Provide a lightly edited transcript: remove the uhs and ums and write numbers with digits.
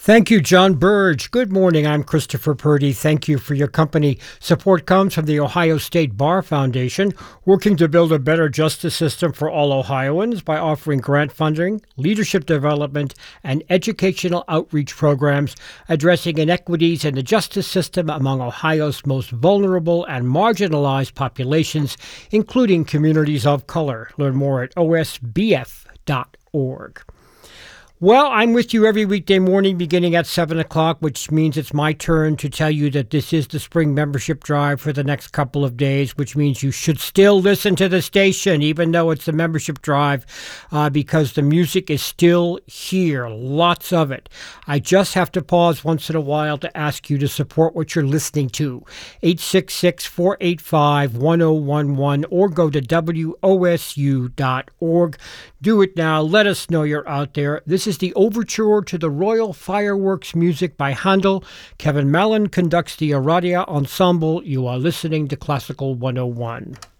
Thank you, John Burge. Good morning. I'm Christopher Purdy. Thank you for your company. Support comes from the Ohio State Bar Foundation, working to build a better justice system for all Ohioans by offering grant funding, leadership development, and educational outreach programs addressing inequities in the justice system among Ohio's most vulnerable and marginalized populations, including communities of color. Learn more at osbf.org. Well, I'm with you every weekday morning beginning at 7 o'clock, which means it's my turn to tell you that this is the spring membership drive for the next couple of days, which means you should still listen to the station, even though it's the membership drive, because the music is still here, lots of it. I just have to pause once in a while to ask you to support what you're listening to. 866-485-1011 or go to WOSU.org. Do it now. Let us know you're out there. This is the overture to the Royal Fireworks music by Handel. Kevin Mallon conducts the Aradia Ensemble. You are listening to Classical 101.